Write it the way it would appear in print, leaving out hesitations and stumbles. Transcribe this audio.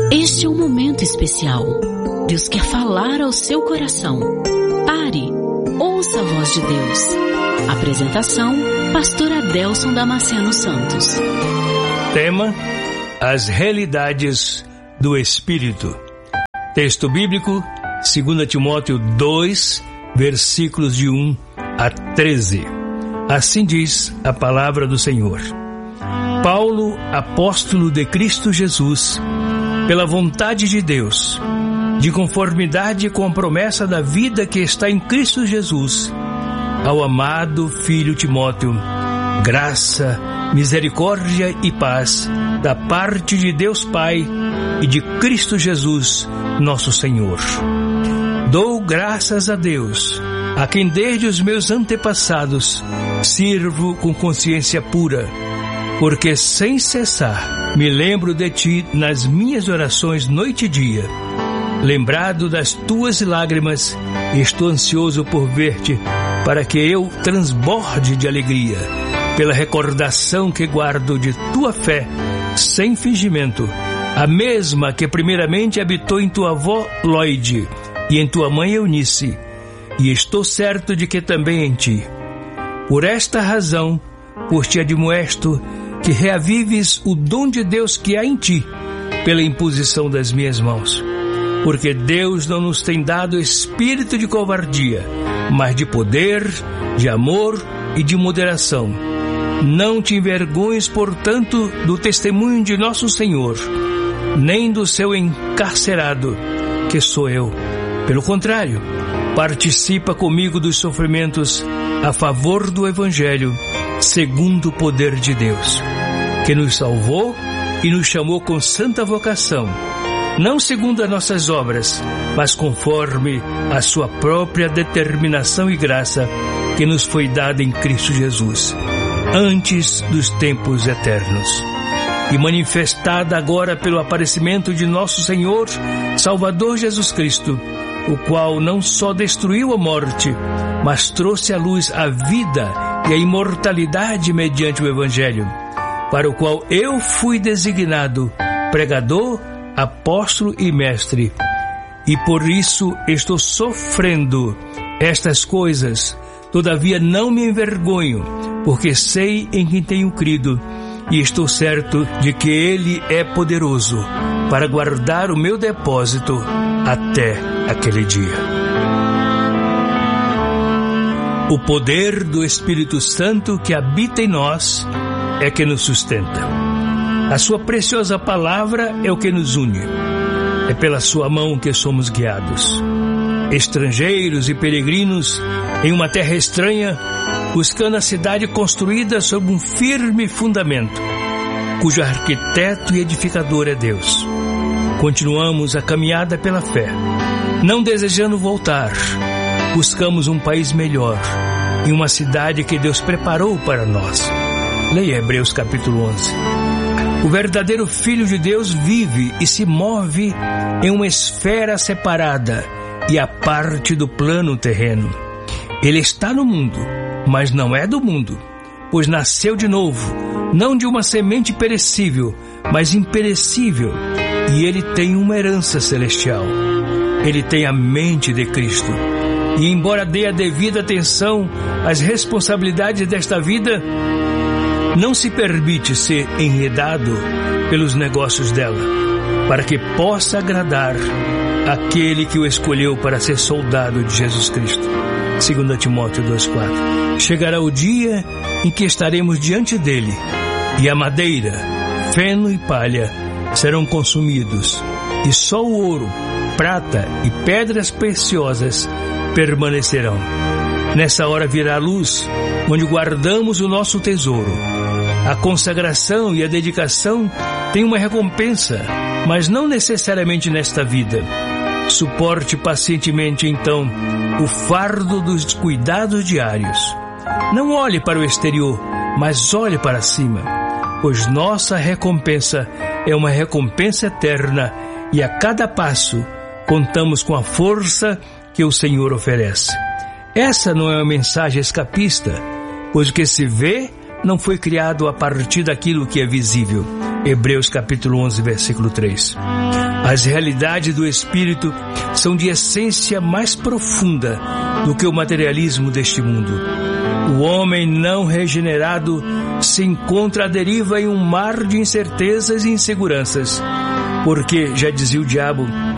Este é um momento especial. Deus quer falar ao seu coração. Pare, ouça a voz de Deus. Apresentação, Pastor Adelson Damasceno Santos. Tema: as realidades do Espírito. Texto bíblico, 2 Timóteo 2, versículos de 1 a 13. Assim diz a palavra do Senhor. Paulo, apóstolo de Cristo Jesus, pela vontade de Deus, de conformidade com a promessa da vida que está em Cristo Jesus, ao amado filho Timóteo, graça, misericórdia e paz da parte de Deus Pai e de Cristo Jesus, nosso Senhor. Dou graças a Deus, a quem desde os meus antepassados sirvo com consciência pura, porque sem cessar me lembro de ti nas minhas orações noite e dia. Lembrado das tuas lágrimas, estou ansioso por ver-te, para que eu transborde de alegria, pela recordação que guardo de tua fé, sem fingimento, a mesma que primeiramente habitou em tua avó Loide e em tua mãe Eunice, e estou certo de que também em ti. Por esta razão, por te admoesto que reavives o dom de Deus que há em ti, pela imposição das minhas mãos. Porque Deus não nos tem dado espírito de covardia, mas de poder, de amor e de moderação. Não te envergonhes, portanto, do testemunho de nosso Senhor, nem do seu encarcerado, que sou eu. Pelo contrário, participa comigo dos sofrimentos a favor do Evangelho, segundo o poder de Deus, que nos salvou e nos chamou com santa vocação, não segundo as nossas obras, mas conforme a sua própria determinação e graça, que nos foi dada em Cristo Jesus, antes dos tempos eternos, e manifestada agora pelo aparecimento de nosso Senhor, Salvador Jesus Cristo, o qual não só destruiu a morte, mas trouxe à luz a vida e a imortalidade mediante o Evangelho, para o qual eu fui designado pregador, apóstolo e mestre. E por isso estou sofrendo estas coisas, todavia não me envergonho, porque sei em quem tenho crido, e estou certo de que Ele é poderoso para guardar o meu depósito até aquele dia. O poder do Espírito Santo que habita em nós é que nos sustenta. A sua preciosa palavra é o que nos une. É pela sua mão que somos guiados. Estrangeiros e peregrinos em uma terra estranha, buscando a cidade construída sob um firme fundamento, cujo arquiteto e edificador é Deus. Continuamos a caminhada pela fé, não desejando voltar. Buscamos um país melhor e uma cidade que Deus preparou para nós. Leia Hebreus capítulo 11. O verdadeiro Filho de Deus vive e se move em uma esfera separada e à parte do plano terreno. Ele está no mundo, mas não é do mundo, pois nasceu de novo, não de uma semente perecível, mas imperecível, e ele tem uma herança celestial. Ele tem a mente de Cristo, e embora dê a devida atenção às responsabilidades desta vida, não se permite ser enredado pelos negócios dela, para que possa agradar aquele que o escolheu para ser soldado de Jesus Cristo. 2 Timóteo 2,4. Chegará o dia em que estaremos diante dele, e a madeira, feno e palha serão consumidos, e só o ouro, prata e pedras preciosas permanecerão. Nessa hora virá a luz, onde guardamos o nosso tesouro. A consagração e a dedicação têm uma recompensa, mas não necessariamente nesta vida. Suporte pacientemente, então, o fardo dos cuidados diários. Não olhe para o exterior, mas olhe para cima, pois nossa recompensa é uma recompensa eterna e a cada passo contamos com a força que o Senhor oferece. Essa não é uma mensagem escapista, pois o que se vê não foi criado a partir daquilo que é visível. Hebreus capítulo 11, versículo 3. As realidades do Espírito são de essência mais profunda do que o materialismo deste mundo. O homem não regenerado se encontra à deriva em um mar de incertezas e inseguranças, porque, já dizia o diabo,